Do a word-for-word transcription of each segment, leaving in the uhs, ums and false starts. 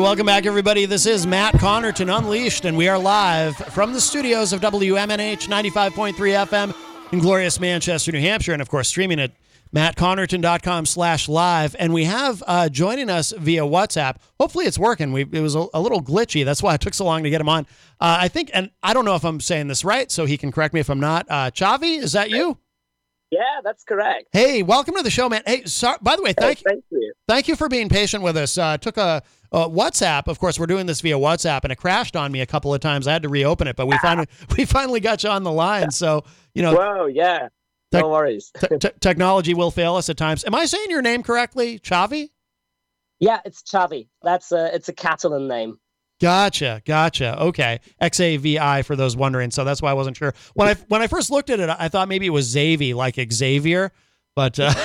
Welcome back, everybody. This is Matt Connerton Unleashed, and we are live from the studios of W M N H ninety-five point three F M in glorious Manchester, New Hampshire, and, of course, streaming at matt connerton dot com slash live. And we have uh, joining us via WhatsApp. Hopefully it's working. We, it was a, a little glitchy. That's why it took so long to get him on. Uh, I think, and I don't know if I'm saying this right, so he can correct me if I'm not. Uh, Chavi, is that you? Yeah, that's correct. Hey, welcome to the show, man. Hey, so, by the way, thank, oh, thank you. Thank you for being patient with us. Uh, took a, a WhatsApp. Of course, we're doing this via WhatsApp, and it crashed on me a couple of times. I had to reopen it, but we finally we finally got you on the line. So, you know. Whoa, yeah. No te- worries. te- te- technology will fail us at times. Am I saying your name correctly, Chavi? Yeah, it's Chavi. That's a, it's a Catalan name. Gotcha, gotcha. Okay, X A V I for those wondering. So that's why I wasn't sure. When I when I first looked at it, I thought maybe it was Xavi, like Xavier. But uh,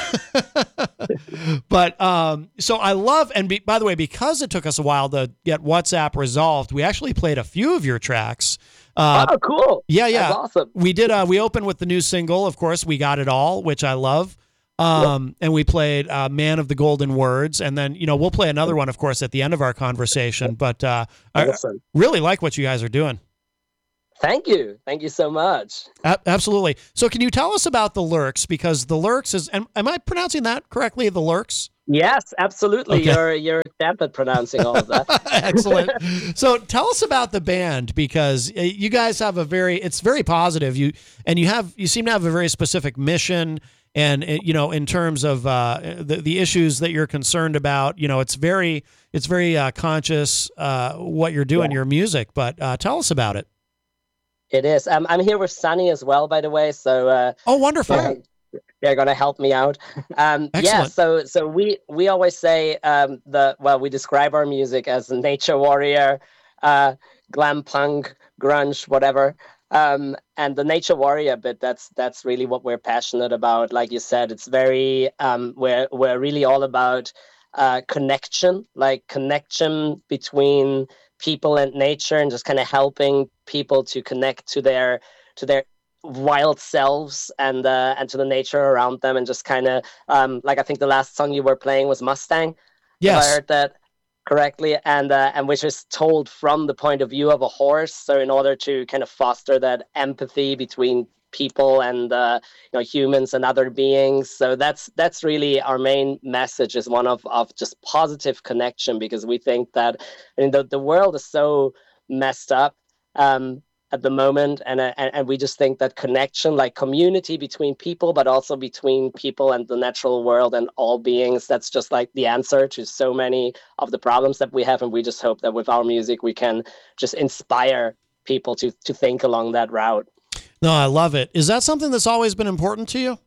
but um, so I love, and be, by the way, because it took us a while to get WhatsApp resolved, we actually played a few of your tracks. Uh, oh, cool! Yeah, yeah, that's awesome. We did. Uh, we opened with the new single, of course. We Got It All, which I love. Um, yep. And we played uh, Man of the Golden Words, and then you know we'll play another one, of course, at the end of our conversation. But uh, awesome. I really like what you guys are doing. Thank you. Thank you so much. A- absolutely. So can you tell us about the Lurks? Because the Lurks is, am, am I pronouncing that correctly, the Lurks? Yes, absolutely. Okay. You're you're adept at pronouncing all of that. Excellent. So tell us about the band, because you guys have a very, it's very positive. You and you have, you seem to have a very specific mission, and you know, in terms of uh, the the issues that you're concerned about, you know, it's very it's very uh, conscious uh, what you're doing, yeah. your music. But uh, tell us about it. It is. Um, I'm here with Sunny as well, by the way. So. Uh, oh, wonderful. Uh, they're going to help me out. Um, yeah. So, so we, we always say, um, the, well, we describe our music as nature warrior, uh, glam punk, grunge, whatever. Um, and the nature warrior bit, that's, that's really what we're passionate about. Like you said, it's very, um, we're, we're really all about, uh, connection, like connection between people and nature, and just kind of helping people to connect to their, to their, wild selves and uh, and to the nature around them, and just kind of um, like I think the last song you were playing was Mustang. Yes, if I heard that correctly, and uh, and which is told from the point of view of a horse. So in order to kind of foster that empathy between people and uh, you know humans and other beings. So that's that's really our main message, is one of of just positive connection, because we think that I mean the the world is so messed up. Um, at the moment, and, and and we just think that connection, like community between people, but also between people and the natural world and all beings, that's just like the answer to so many of the problems that we have. And we just hope that with our music we can just inspire people to to think along that route. No, I love it. Is that something that's always been important to you?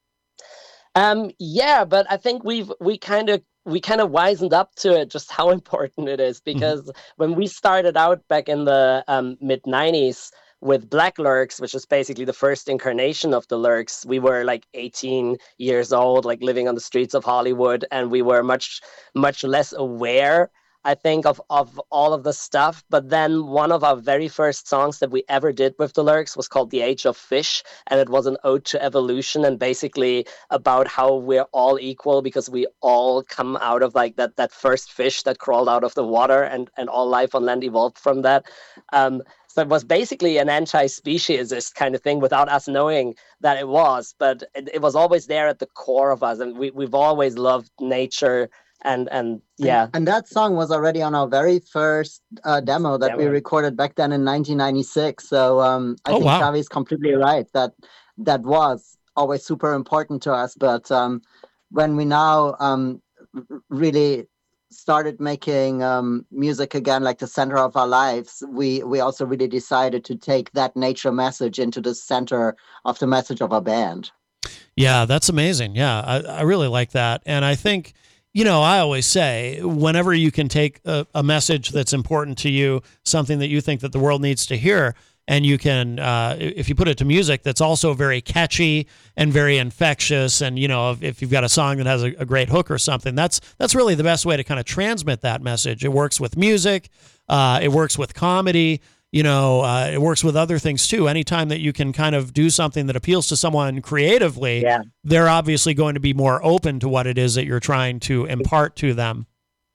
Um, yeah, but I think we've we kind of we kind of wisened up to it, just how important it is, because mm-hmm. when we started out back in the um, mid nineties with Black Lurks, which is basically the first incarnation of the Lurks, we were like eighteen years old, like living on the streets of Hollywood, and we were much, much less aware, I think, of, of all of the stuff. But then one of our very first songs that we ever did with the Lurks was called The Age of Fish, and it was an ode to evolution, and basically about how we're all equal because we all come out of like that that first fish that crawled out of the water, and, and all life on land evolved from that. Um, so it was basically an anti-speciesist kind of thing without us knowing that it was, but it, it was always there at the core of us, and we, we've always loved nature. And and yeah, and, and that song was already on our very first uh, demo that demo. we recorded back then in nineteen ninety-six. So um, I oh, think wow. Xavi's completely right that that was always super important to us. But um, when we now um, really started making um, music again, like the center of our lives, we we also really decided to take that nature message into the center of the message of our band. Yeah, that's amazing. Yeah, I, I really like that, and I think. You know, I always say, whenever you can take a, a message that's important to you, something that you think that the world needs to hear, and you can, uh, if you put it to music that's also very catchy and very infectious, and, you know, if, if you've got a song that has a, a great hook or something, that's that's really the best way to kind of transmit that message. It works with music. Uh, it works with comedy. You know, uh, it works with other things too. Anytime that you can kind of do something that appeals to someone creatively, yeah. they're obviously going to be more open to what it is that you're trying to impart to them.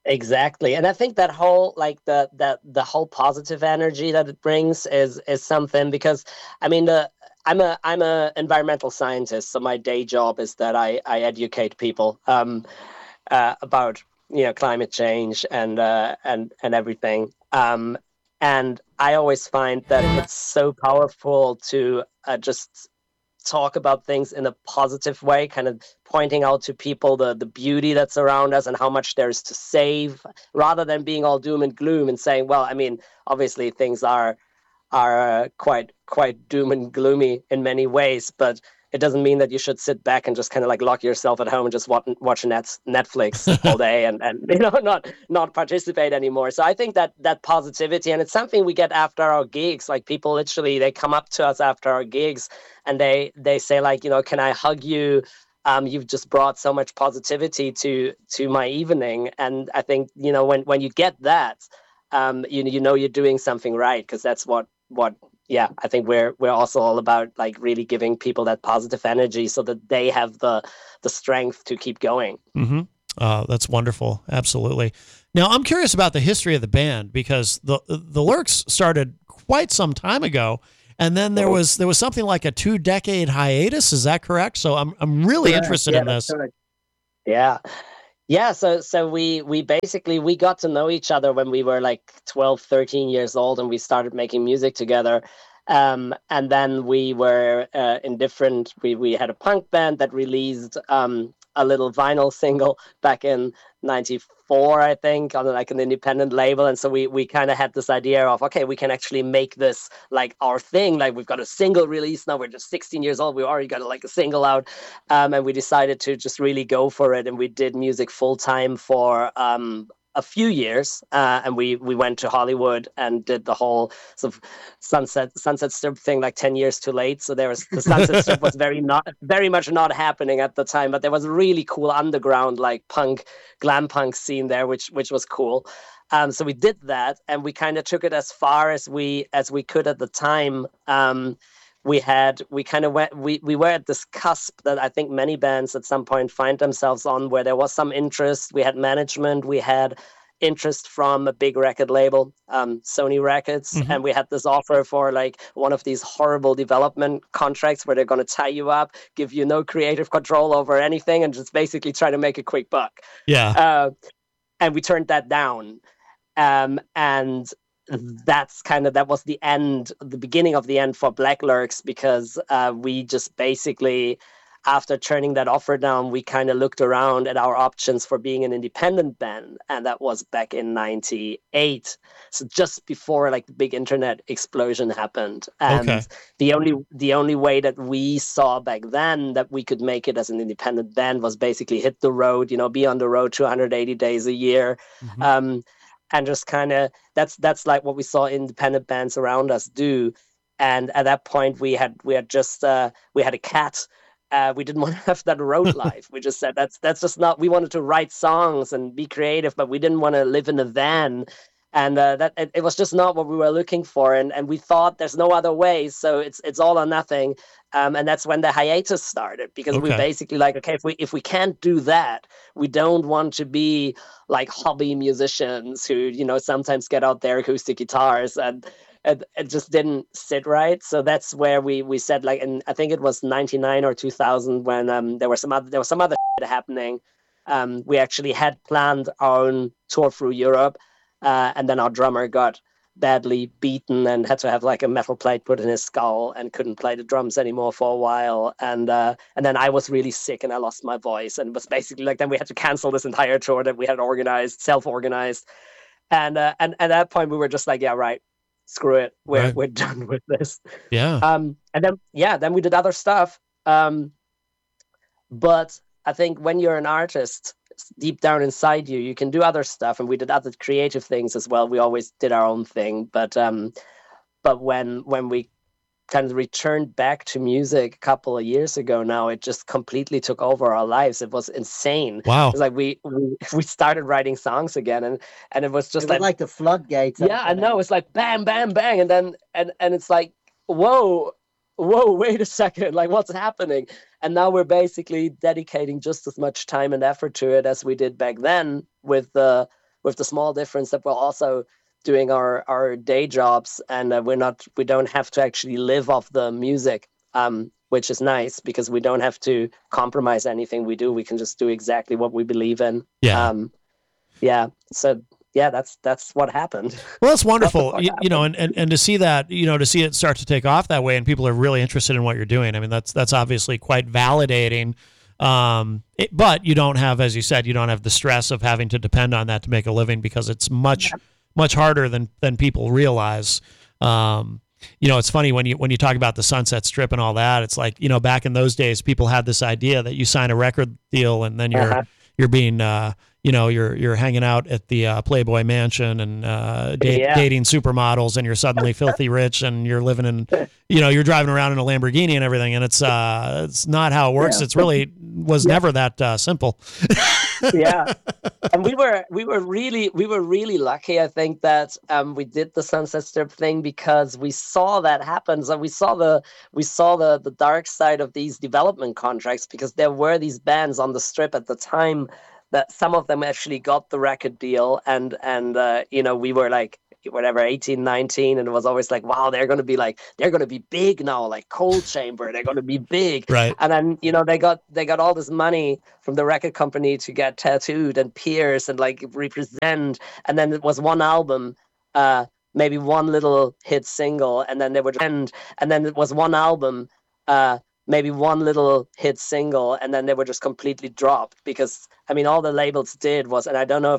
Exactly. And I think that whole like the the the whole positive energy that it brings is is something, because I mean the I'm a I'm a environmental scientist, so my day job is that I I educate people um uh, about you know climate change and uh and and everything. Um and I always find that it's so powerful to uh, just talk about things in a positive way, kind of pointing out to people the the beauty that's around us and how much there's to save, rather than being all doom and gloom and saying, well, I mean, obviously things are are uh, quite quite doom and gloomy in many ways, but it doesn't mean that you should sit back and just kind of like lock yourself at home and just watch, watch Netflix all day and, and you know not not participate anymore. So I think that that positivity, and it's something we get after our gigs. Like people literally they come up to us after our gigs and they they say like, you know, can I hug you? Um, you've just brought so much positivity to to my evening. And I think you know when when you get that, um, you you know you're doing something right, because that's what what. Yeah, I think we're we're also all about like really giving people that positive energy so that they have the the strength to keep going. Mm-hmm. Uh, that's wonderful. Absolutely. Now, I'm curious about the history of the band, because the the Lurks started quite some time ago, and then there was there was something like a two decade hiatus. Is that correct? So I'm I'm really yeah, interested yeah, in this. Correct. Yeah. Yeah, so so we we basically we got to know each other when we were like twelve, thirteen years old, and we started making music together. Um, and then we were uh, in different. We we had a punk band that released um, a little vinyl single back in ninety-four, I think, on like an independent label. And so we we kind of had this idea of, okay, we can actually make this like our thing. Like we've got a single release now. We're just sixteen years old. We already got like a single out, um, and we decided to just really go for it. And we did music full time for um, a few years, uh, and we we went to Hollywood and did the whole sort of Sunset Sunset Strip thing like ten years too late. So there was the Sunset Strip was very not very much not happening at the time, but there was a really cool underground like punk glam punk scene there, which which was cool. Um, so we did that, and we kind of took it as far as we as we could at the time. Um, we had we kind of went we we were at this cusp that I think many bands at some point find themselves on, where there was some interest. We had management, we had interest from a big record label, um, Sony Records, mm-hmm. and we had this offer for like one of these horrible development contracts where they're going to tie you up, give you no creative control over anything, and just basically try to make a quick buck. Yeah, uh, and we turned that down, um, and that's kind of that was the end the beginning of the end for Black Lurks, because uh we just basically, after turning that offer down, we kind of looked around at our options for being an independent band, and that was back in ninety-eight, so just before like the big internet explosion happened. And okay. the only the only way that we saw back then that we could make it as an independent band was basically hit the road, you know, be on the road two hundred eighty days a year. Mm-hmm. um And just kind of that's that's like what we saw independent bands around us do. And at that point, we had we had just uh, we had a cat. Uh, we didn't want to have that road life. We just said that's that's just not. We wanted to write songs and be creative, but we didn't want to live in a van. And uh, that it, it was just not what we were looking for. And and we thought there's no other way. So it's it's all or nothing. Um, and that's when the hiatus started, because okay. we basically like, okay, if we if we can't do that, we don't want to be like hobby musicians who, you know, sometimes get out their acoustic guitars, and it, it just didn't sit right. So that's where we we said, like, and I think it was ninety-nine or two thousand when um there were some other there was some other shit happening. Um, we actually had planned our own tour through Europe, uh, and then our drummer got badly beaten and had to have like a metal plate put in his skull and couldn't play the drums anymore for a while. And uh, and then I was really sick and I lost my voice, and it was basically like then we had to cancel this entire tour that we had organized, self-organized. And uh, and at that point we were just like, yeah, right, screw it, we're right. we're done with this. Yeah. Um. And then yeah, then we did other stuff. Um. But I think when you're an artist, deep down inside you, you can do other stuff, and we did other creative things as well. We always did our own thing, but um, but when when we kind of returned back to music a couple of years ago now, it just completely took over our lives. It was insane. Wow! It's like we we, we started writing songs again, and and it was just it like was like the floodgates. Yeah, I know. It's like bam, bam, bang, and then and and it's like whoa. Whoa, wait a second, like what's happening? And now we're basically dedicating just as much time and effort to it as we did back then with the with the small difference that we're also doing our, our day jobs, and uh, we're not we don't have to actually live off the music, um, which is nice because we don't have to compromise anything we do. We can just do exactly what we believe in. Yeah. Um, yeah. So yeah, that's that's what happened. Well, that's wonderful. you, you know, and, and, and to see that, you know, to see it start to take off that way and people are really interested in what you're doing. I mean, that's that's obviously quite validating. Um, it, but you don't have, as you said, you don't have the stress of having to depend on that to make a living because it's much, much harder than than people realize. Um, you know, it's funny when you when you talk about the Sunset Strip and all that. It's like, you know, back in those days, people had this idea that you sign a record deal and then you're uh-huh. you're being uh, you know, you're you're hanging out at the uh, Playboy Mansion and uh, da- yeah. dating supermodels, and you're suddenly filthy rich, and you're living in, you know, you're driving around in a Lamborghini and everything, and it's uh, it's not how it works. Yeah. It's really was yeah. never that uh, simple. Yeah, and we were we were really we were really lucky. I think that um, we did the Sunset Strip thing because we saw that happen. So we saw the we saw the the dark side of these development contracts, because there were these bands on the Strip at the time that some of them actually got the record deal, and and uh, you know, we were like whatever eighteen, nineteen, and it was always like, wow, they're going to be like they're going to be big now, like Cold Chamber, they're going to be big, right? And then, you know, they got they got all this money from the record company to get tattooed and pierce and like represent, and then it was one album, uh, maybe one little hit single, and then they would end, and then it was one album, uh. maybe one little hit single, and then they were just completely dropped because, I mean, all the labels did was, and I don't know if